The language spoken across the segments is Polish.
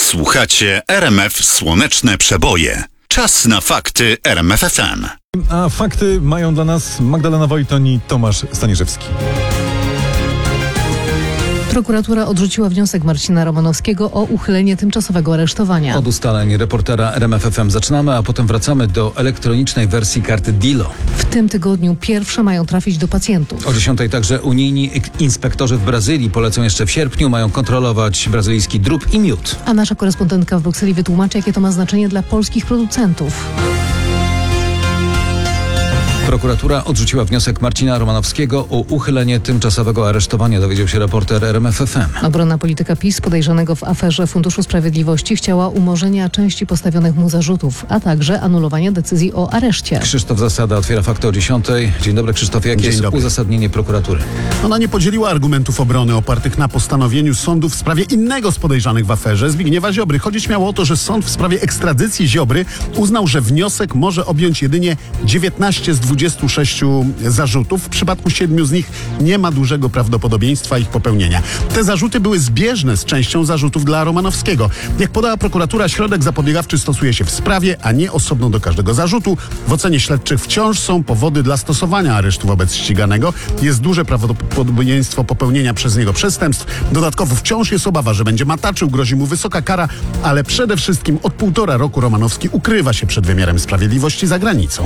Słuchacie RMF Słoneczne Przeboje. Czas na fakty RMF FM. A fakty mają dla nas Magdalena Wojton i Tomasz Staniszewski. Prokuratura odrzuciła wniosek Marcina Romanowskiego o uchylenie tymczasowego aresztowania. Od ustaleń reportera RMF FM zaczynamy, a potem wracamy do elektronicznej wersji karty DILO. W tym tygodniu pierwsze mają trafić do pacjentów. O 10:00 także unijni inspektorzy w Brazylii polecą jeszcze w sierpniu, mają kontrolować brazylijski drób i miód. A nasza korespondentka w Brukseli wytłumaczy, jakie to ma znaczenie dla polskich producentów. Prokuratura odrzuciła wniosek Marcina Romanowskiego o uchylenie tymczasowego aresztowania, dowiedział się reporter RMF FM. Obronna polityka PiS podejrzanego w aferze Funduszu Sprawiedliwości chciała umorzenia części postawionych mu zarzutów, a także anulowania decyzji o areszcie. Krzysztof Zasada otwiera fakty o 10:00. Dzień dobry, Krzysztofie. Jakie jest uzasadnienie prokuratury? Ona nie podzieliła argumentów obrony opartych na postanowieniu sądu w sprawie innego z podejrzanych w aferze, Zbigniewa Ziobry. Chodzić miało o to, że sąd w sprawie ekstradycji Ziobry uznał, że wniosek może objąć jedynie 19 z 26 zarzutów. W przypadku 7 z nich nie ma dużego prawdopodobieństwa ich popełnienia. Te zarzuty były zbieżne z częścią zarzutów dla Romanowskiego. Jak podała prokuratura, środek zapobiegawczy stosuje się w sprawie, a nie osobno do każdego zarzutu. W ocenie śledczych wciąż są powody dla stosowania aresztu wobec ściganego. Jest duże prawdopodobieństwo popełnienia przez niego przestępstw. Dodatkowo wciąż jest obawa, że będzie mataczył, grozi mu wysoka kara, ale przede wszystkim od 1,5 roku Romanowski ukrywa się przed wymiarem sprawiedliwości za granicą.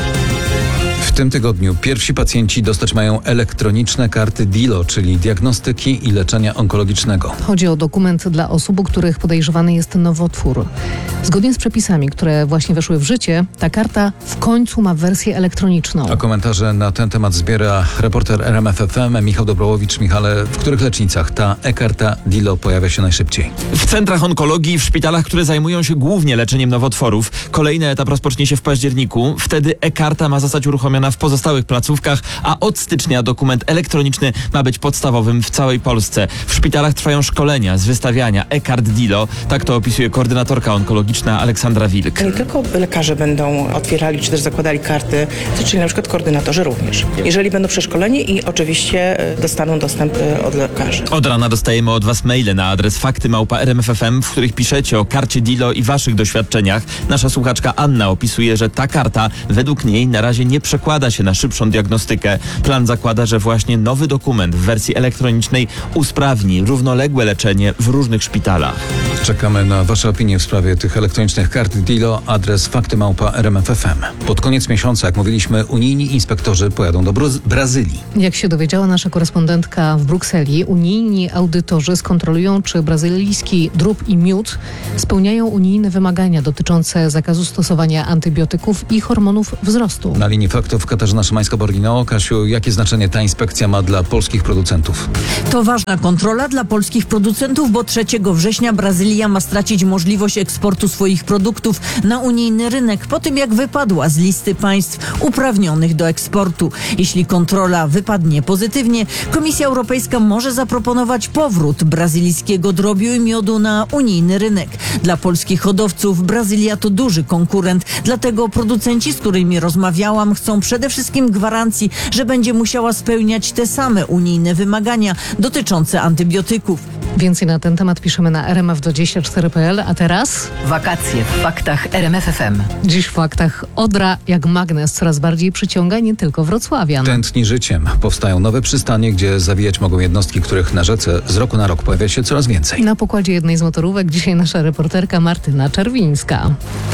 W tym tygodniu pierwsi pacjenci dostać mają elektroniczne karty DILO, czyli diagnostyki i leczenia onkologicznego. Chodzi o dokument dla osób, u których podejrzewany jest nowotwór. Zgodnie z przepisami, które właśnie weszły w życie, ta karta w końcu ma wersję elektroniczną. A komentarze na ten temat zbiera reporter RMF FM Michał Dobrołowicz. Michale, w których lecznicach ta e-karta DILO pojawia się najszybciej? W centrach onkologii i w szpitalach, które zajmują się głównie leczeniem nowotworów. Kolejny etap rozpocznie się w październiku. Wtedy e-karta ma zostać uruchomiona w pozostałych placówkach, a od stycznia dokument elektroniczny ma być podstawowym w całej Polsce. W szpitalach trwają szkolenia z wystawiania e-kart DILO. Tak to opisuje koordynatorka onkologiczna Aleksandra Wilk. Nie tylko lekarze będą otwierali czy też zakładali karty, czyli na przykład koordynatorzy również. Jeżeli będą przeszkoleni i oczywiście dostaną dostęp od lekarzy. Od rana dostajemy od Was maile na adres fakty@rmf.fm, w których piszecie o karcie DILO i Waszych doświadczeniach. Nasza słuchaczka Anna opisuje, że ta karta według niej na razie nie przekłada się na szybszą diagnostykę. Plan zakłada, że właśnie nowy dokument w wersji elektronicznej usprawni równoległe leczenie w różnych szpitalach. Czekamy na Wasze opinie w sprawie tych elektronicznych kart DILO. Adres fakty@rmf.fm. Pod koniec miesiąca, jak mówiliśmy, unijni inspektorzy pojadą do Brazylii. Jak się dowiedziała nasza korespondentka w Brukseli, unijni audytorzy skontrolują, czy brazylijski drób i miód spełniają unijne wymagania dotyczące zakazu stosowania antybiotyków i hormonów wzrostu. Na linii faktów Katarzyna Szymańska-Borlino. Kasiu, jakie znaczenie ta inspekcja ma dla polskich producentów? To ważna kontrola dla polskich producentów, bo 3 września Brazylia ma stracić możliwość eksportu swoich produktów na unijny rynek po tym, jak wypadła z listy państw uprawnionych do eksportu. Jeśli kontrola wypadnie pozytywnie, Komisja Europejska może zaproponować powrót brazylijskiego drobiu i miodu na unijny rynek. Dla polskich hodowców Brazylia to duży konkurent, dlatego producenci, z którymi rozmawiałam, chcą przede wszystkim gwarancji, że będzie musiała spełniać te same unijne wymagania dotyczące antybiotyków. Więcej na ten temat piszemy na rmf24.pl, a teraz... Wakacje w faktach RMF FM. Dziś w faktach Odra jak magnes coraz bardziej przyciąga nie tylko wrocławian. Tętni życiem. Powstają nowe przystanie, gdzie zawijać mogą jednostki, których na rzece z roku na rok pojawia się coraz więcej. Na pokładzie jednej z motorówek dzisiaj nasza reporterka Martyna Czerwińska.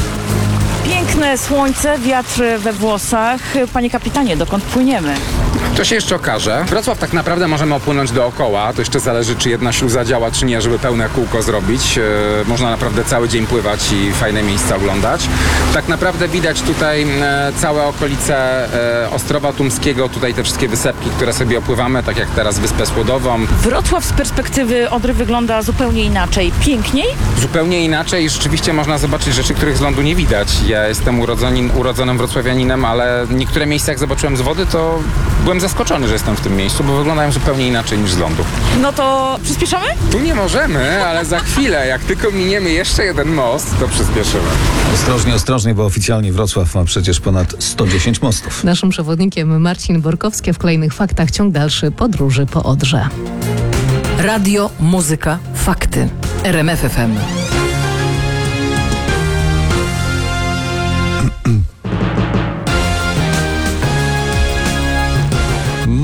Piękne słońce, wiatr we włosach. Panie kapitanie, dokąd płyniemy? To się jeszcze okaże. Wrocław tak naprawdę możemy opłynąć dookoła. To jeszcze zależy, czy jedna śluza działa, czy nie, żeby pełne kółko zrobić. Można naprawdę cały dzień pływać i fajne miejsca oglądać. Tak naprawdę widać tutaj całe okolice Ostrowa Tumskiego, tutaj te wszystkie wysepki, które sobie opływamy, tak jak teraz Wyspę Słodową. Wrocław z perspektywy Odry wygląda zupełnie inaczej. Piękniej? Zupełnie inaczej i rzeczywiście można zobaczyć rzeczy, których z lądu nie widać. Ja jestem urodzonym wrocławianinem, ale niektóre miejsca, jak zobaczyłem z wody, to byłem zaskoczony, że jestem w tym miejscu, bo wyglądają zupełnie inaczej niż z lądu. No to przyspieszamy? Tu nie możemy, ale za chwilę, jak tylko miniemy jeszcze jeden most, to przyspieszymy. Ostrożnie, ostrożnie, bo oficjalnie Wrocław ma przecież ponad 110 mostów. Naszym przewodnikiem Marcin Borkowski, w kolejnych faktach ciąg dalszy podróży po Odrze. Radio, muzyka, fakty. RMF FM.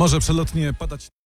Może przelotnie padać.